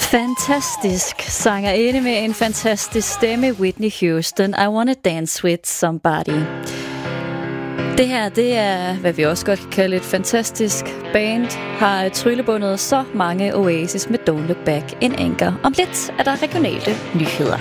Fantastisk sangerinde med en fantastisk stemme, Whitney Houston. I Wanna Dance With Somebody. Det her, det er, hvad vi også godt kan kalde et fantastisk band, har tryllebundet så mange Oasis med Don't Look Back in Anger. Om lidt er der regionale nyheder.